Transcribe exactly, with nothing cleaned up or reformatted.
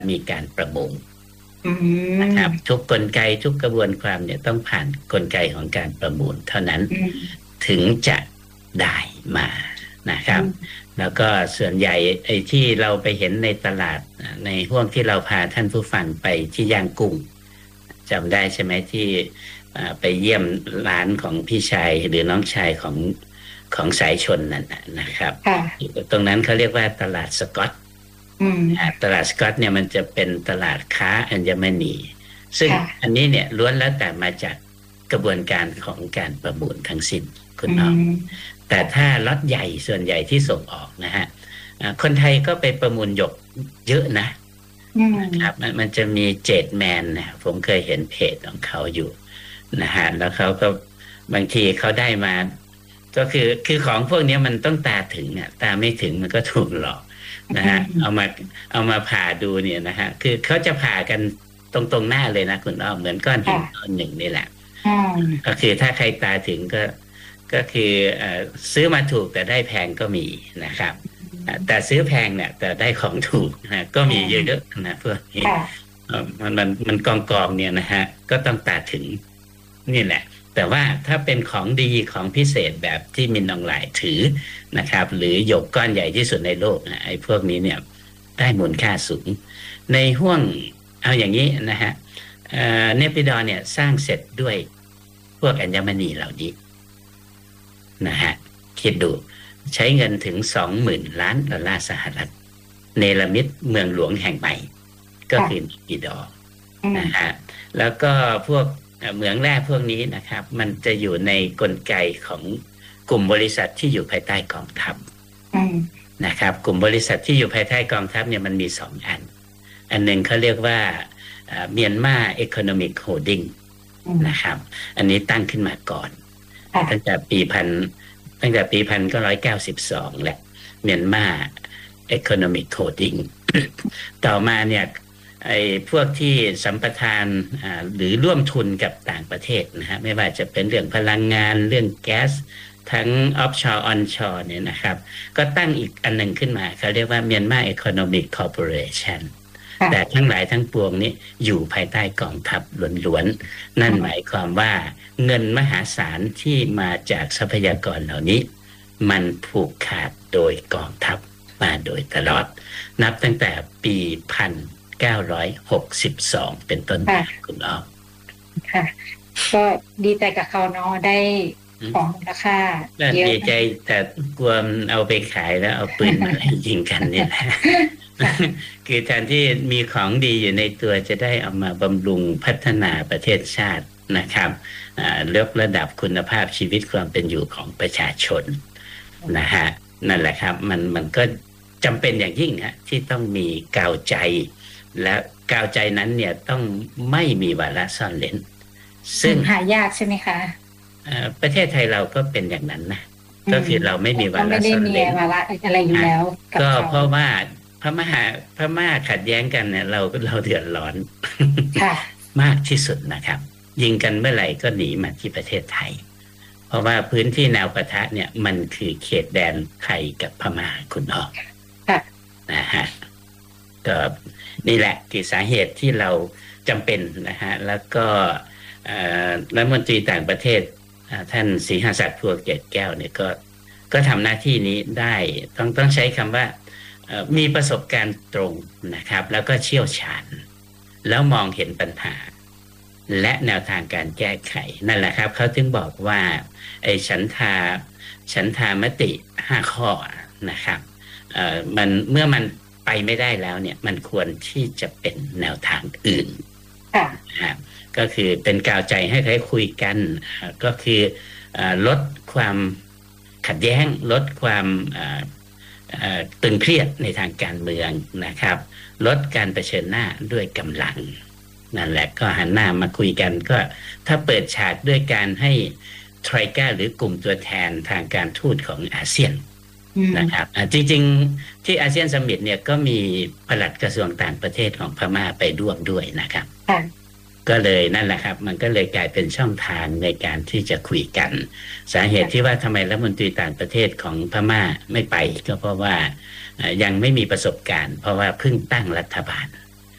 มีการประมูลนะครับทุกกลไกทุกกระบวนความเนี่ยต้องผ่านกลไกของการประมูลเท่านั้นถึงจะได้มานะครับแล้วก็ส่วนใหญ่ไอ้ที่เราไปเห็นในตลาดในห่วงที่เราพาท่านผู้ฟังไปที่ย่างกุ้งจำได้ใช่ไหมที่ไปเยี่ยมร้านของพี่ชายหรือน้องชายของของสายชนนั่นนะครับตรงนั้นเขาเรียกว่าตลาดสกอตตลาดสกอตเนี่ยมันจะเป็นตลาดค้าอัญมณีซึ่งอันนี้เนี่ยล้วนแล้วแต่มาจากกระบวนการของการประมูลทั้งสิ้นคุณน้องแต่ถ้าล็อตใหญ่ส่วนใหญ่ที่ส่งออกนะฮะคนไทยก็ไปประมูลหยกเยอะนะนะครับมันจะมีเจดแมนนะผมเคยเห็นเพจของเขาอยู่นะฮะแล้วเขาก็บางทีเขาได้มาก็คือคือของพวกนี้มันต้องตาถึงอ่ะตาไม่ถึงมันก็ถูกหลอกนะฮะเอามาเอามาผ่าดูเนี่ยนะฮะคือเขาจะผ่ากันตรงตรงหน้าเลยนะคุณอ้อมเหมือนก้อนหินก้อนหนึ่งนี่แหละก็คือถ้าใครตาถึงก็ก็คือซื้อมาถูกแต่ได้แพงก็มีนะครับแต่ซื้อแพงเนี่ยแต่ได้ของถูกนะก็มีเยอะๆนะพวกนี้มันมันมันกองกองเนี่ยนะฮะก็ต้องตาถึงนี่แหละแต่ว่าถ้าเป็นของดีของพิเศษแบบที่มินอองหลายถือนะครับหรือหยกก้อนใหญ่ที่สุดในโลกนะไอ้พวกนี้เนี่ยได้มูลค่าสูงในห่วงเอาอย่างนี้นะฮะเนปิดอร์เนี่ยสร้างเสร็จด้วยพวกอัญมณีเหล่านี้นะฮะคิดดูใช้เงินถึงสองหมื่นล้านดอลลาร์สหรัฐเนรมิตเมืองหลวงแห่งใหม่ก็คือเนปิดอร์นะฮะแล้วก็พวกเหมืองแร่พวกนี้นะครับมันจะอยู่ในกลไกของกลุ่มบริษัทที่อยู่ภายใต้กองทัพนะครับกลุ่มบริษัทที่อยู่ภายใต้กองทัพเนี่ยมันมีสองอันอันหนึ่งเขาเรียกว่าเมียนมาเอคอนอมิกโฮลดิ้งนะครับอันนี้ตั้งขึ้นมาก่อนตั้งแต่ปีพันตั้งแต่ปีพันเก้าร้อยเก้าสิบสองแหละเมียนมาเอคอนอมิกโฮลดิ้งต่อมาเนี่ยไอ้พวกที่สัมปทานหรือร่วมทุนกับต่างประเทศนะฮะไม่ว่าจะเป็นเรื่องพลังงานเรื่องแก๊สทั้ง offshore onshore เนี่ยนะครับก็ตั้งอีกอันหนึ่งขึ้นมาเขาเรียกว่า Myanmar Economic Corporation แต่ทั้งหลายทั้งปวงนี้อยู่ภายใต้กองทัพล้วนๆนั่นหมายความว่าเงินมหาศาลที่มาจากทรัพยากรเหล่านี้มันผูกขาดโดยกองทัพมาโดยตลอดนับตั้งแต่ปีพันเก้าร้อยหกสิบสองเป็นต้นมาคุณอ้อมค่ะก็ดีใจกับเขาเนาะได้ของมูลค่าเยอะดีใจแต่กลัวเอาไปขายแล้วเอาปืนมายิงกันเนี่ยแหละคือแทนที่มีของดีอยู่ในตัวจะได้เอามาบำรุงพัฒนาประเทศชาตินะครับยกระดับคุณภาพชีวิตความเป็นอยู่ของประชาชนนะฮะนั่นแหละครับมันมันก็จำเป็นอย่างยิ่งฮะที่ต้องมีกาวใจและกาวใจนั้นเนี่ยต้องไม่มีวาระซ่อนเร้นซึ่งหายากใช่ไหมคะประเทศไทยเราก็เป็นอย่างนั้นนะก็คือเราไม่มีวาระซ่อนเร้นวาระอะไรอยู่แล้วก็เพราะว่าพม่าพม่าขัดแย้งกันเนี่ยเราเราเดือดร้อนมากที่สุดนะครับยิงกันเมื่อไหร่ก็หนีมาที่ประเทศไทยเพราะว่าพื้นที่แนวปะทะเนี่ยมันคือเขตแดนไทยกับพม่าคุณออกนะฮะก็นี่แหละคือสาเหตุที่เราจำเป็นนะฮะแล้วก็รัฐมนตรีต่างประเทศท่านศรีหศักดิ์พัวเกตแก้วเนี่ยก็ก็ทำหน้าที่นี้ได้ต้องต้องใช้คำว่ามีประสบการณ์ตรงนะครับแล้วก็เชี่ยวชาญแล้วมองเห็นปัญหาและแนวทางการแก้ไขนั่นแหละครับเขาถึงบอกว่าไอ้ฉันทาฉันทามติห้าข้อนะครับมันเมื่อมันไปไม่ได้แล้วเนี่ยมันควรที่จะเป็นแนวทางอื่นนะครับก็คือเป็นกาวใจให้ใครคุยกันก็คือลดความขัดแย้งลดความตึงเครียดในทางการเมืองนะครับลดการเผชิญหน้าด้วยกำลังนั่นแหละก็หันหน้ามาคุยกันก็ถ้าเปิดฉากด้วยการให้ไทรก้าหรือกลุ่มตัวแทนทางการทูตของอาเซียนนะครับจริงๆที่อาเซียนซัมมิตเนี่ยก็มีปลัดกระทรวงต่างประเทศของพม่าไปร่วมด้วยนะครับก็เลยนั่นแหละครับมันก็เลยกลายเป็นช่องทางในการที่จะคุยกันสาเหตุที่ว่าทำไมรัฐมนตรีต่างประเทศของพม่าไม่ไปก็เพราะว่ายังไม่มีประสบการณ์เพราะว่าเพิ่งตั้งรัฐบาล